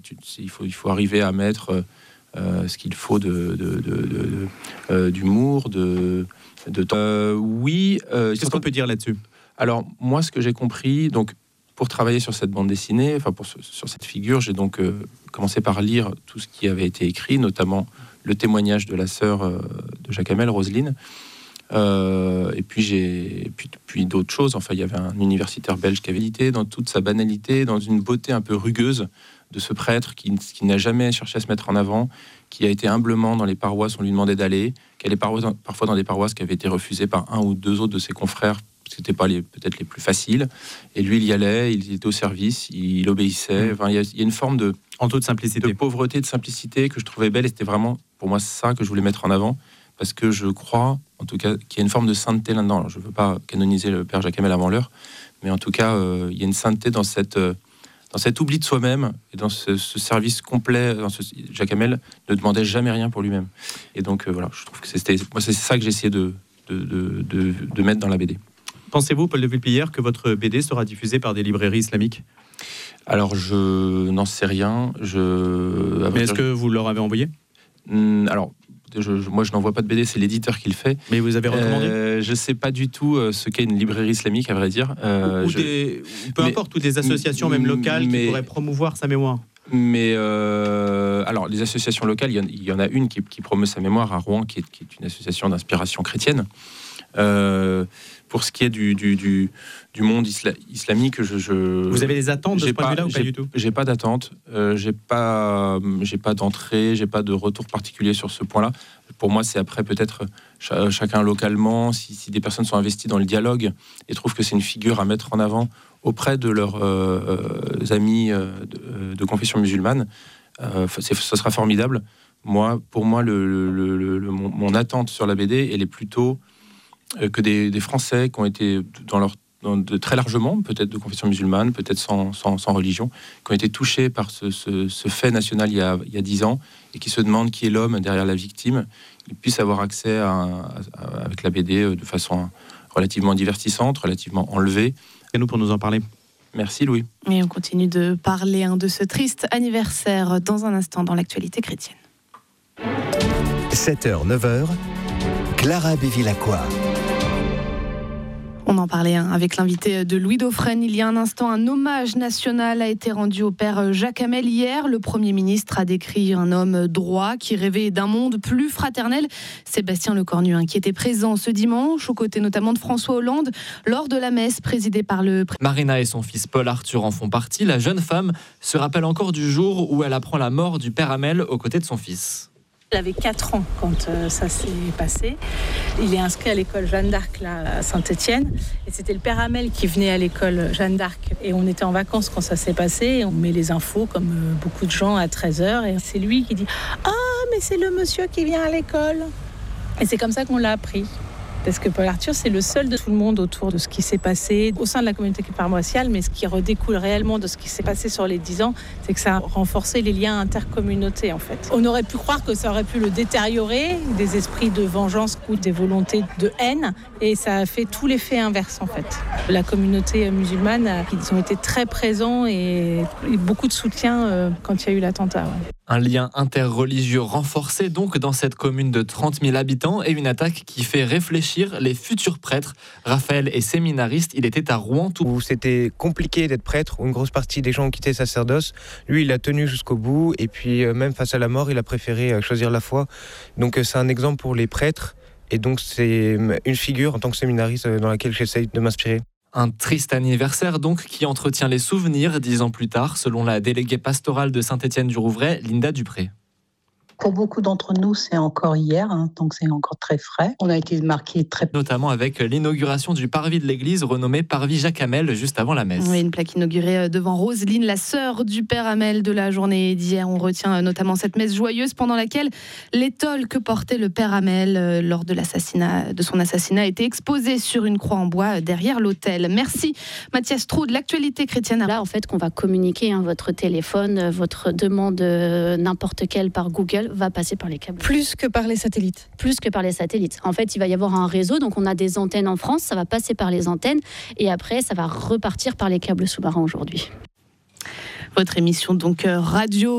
Il faut arriver à mettre ce qu'il faut d'humour, de temps. Oui. Qu'est-ce qu'on peut dire là-dessus ? Alors, moi, ce que j'ai compris, donc, pour travailler sur cette bande dessinée, sur cette figure, j'ai donc commencé par lire tout ce qui avait été écrit, notamment le témoignage de la sœur de Jacques Hamel, Roselyne. Et puis d'autres choses. Enfin, il y avait un universitaire belge qui avait édité dans toute sa banalité, dans une beauté un peu rugueuse de ce prêtre qui n'a jamais cherché à se mettre en avant, qui a été humblement dans les paroisses, on lui demandait d'aller, qui allait parfois dans des paroisses qui avaient été refusées par un ou deux autres de ses confrères, parce que c'était pas peut-être les plus faciles. Et lui, il y allait, il était au service, il obéissait. Enfin, il y a une forme en toute simplicité, de pauvreté, de simplicité que je trouvais belle, et c'était vraiment pour moi ça que je voulais mettre en avant. Parce que je crois, en tout cas, qu'il y a une forme de sainteté là-dedans. Alors, je ne veux pas canoniser le père Jacques Hamel avant l'heure, mais en tout cas, il y a une sainteté dans cet oubli de soi-même et dans ce service complet. Jacques Hamel ne demandait jamais rien pour lui-même. Et donc, voilà, je trouve que c'est ça que j'ai essayé de mettre dans la BD. Pensez-vous, Paul de Villepillière, que votre BD sera diffusée par des librairies islamiques ? Alors, je n'en sais rien. Mais est-ce que vous leur avez envoyé ? Alors, moi, je n'envoie pas de BD, c'est l'éditeur qui le fait. Mais vous avez recommandé ? Je ne sais pas du tout ce qu'est une librairie islamique, à vrai dire. Peu importe, ou des associations même locales qui pourraient promouvoir sa mémoire. Mais alors, les associations locales, il y en a une qui promeut sa mémoire à Rouen, qui est une association d'inspiration chrétienne. Pour ce qui est du monde islamique, vous avez des attentes de ce point de vue-là ou pas du tout ? J'ai pas d'attente, j'ai pas d'entrée, j'ai pas de retour particulier sur ce point-là. Pour moi, c'est après peut-être chacun localement, si des personnes sont investies dans le dialogue et trouvent que c'est une figure à mettre en avant auprès de leurs amis de confession musulmane, ce sera formidable. Pour moi, mon attente sur la BD, elle est plutôt que des Français qui ont été très largement, peut-être de confession musulmane, peut-être sans religion, qui ont été touchés par ce fait national il y a 10 ans et qui se demandent qui est l'homme derrière la victime, ils puissent avoir accès avec la BD de façon relativement divertissante, relativement enlevée. Et nous pour nous en parler. Merci Louis. Et on continue de parler de ce triste anniversaire dans un instant dans l'actualité chrétienne. 7h, 9h, Clara Bévilacqua. On en parlait avec l'invité de Louis Dauphren. Il y a un instant, un hommage national a été rendu au père Jacques Hamel. Hier, le Premier ministre a décrit un homme droit qui rêvait d'un monde plus fraternel. Sébastien Lecornu, qui était présent ce dimanche, aux côtés notamment de François Hollande, lors de la messe présidée par le... Marina et son fils Paul Arthur en font partie. La jeune femme se rappelle encore du jour où elle apprend la mort du père Hamel aux côtés de son fils. Il avait 4 ans quand ça s'est passé. Il est inscrit à l'école Jeanne d'Arc là, à Saint-Étienne. Et c'était le père Hamel qui venait à l'école Jeanne d'Arc. Et on était en vacances quand ça s'est passé. On met les infos, comme beaucoup de gens, à 13h. Et c'est lui qui dit « Ah, mais c'est le monsieur qui vient à l'école !» Et c'est comme ça qu'on l'a appris. Parce que Paul Arthur, c'est le seul de tout le monde autour de ce qui s'est passé au sein de la communauté paroissiale, mais ce qui redécoule réellement de ce qui s'est passé sur les 10 ans, c'est que ça a renforcé les liens intercommunautés, en fait. On aurait pu croire que ça aurait pu le détériorer, des esprits de vengeance ou des volontés de haine, et ça a fait tout l'effet inverse, en fait. La communauté musulmane, ils ont été très présents et beaucoup de soutien quand il y a eu l'attentat. Ouais. Un lien interreligieux renforcé donc dans cette commune de 30 000 habitants et une attaque qui fait réfléchir les futurs prêtres. Raphaël est séminariste, il était à Rouen. Où c'était compliqué d'être prêtre, où une grosse partie des gens ont quitté le sacerdoce. Lui, il a tenu jusqu'au bout et puis même face à la mort, il a préféré choisir la foi. Donc c'est un exemple pour les prêtres et donc c'est une figure en tant que séminariste dans laquelle j'essaye de m'inspirer. Un triste anniversaire donc qui entretient les souvenirs 10 ans plus tard, selon la déléguée pastorale de Saint-Étienne-du-Rouvray, Linda Dupré. Pour beaucoup d'entre nous, c'est encore hier, donc c'est encore très frais. On a été marqués très... Notamment avec l'inauguration du parvis de l'église, renommé parvis Jacques Hamel, juste avant la messe. Oui, une plaque inaugurée devant Roselyne, la sœur du père Hamel de la journée d'hier. On retient notamment cette messe joyeuse pendant laquelle l'étole que portait le père Hamel lors de son assassinat a été exposée sur une croix en bois derrière l'autel. Merci Mathias Trou de l'actualité chrétienne. Là, en fait, qu'on va communiquer votre téléphone, votre demande n'importe quelle par Google, va passer par les câbles. Plus que par les satellites. Plus que par les satellites. En fait, il va y avoir un réseau, donc on a des antennes en France, ça va passer par les antennes, et après, ça va repartir par les câbles sous-marins aujourd'hui. Votre émission, donc, radio...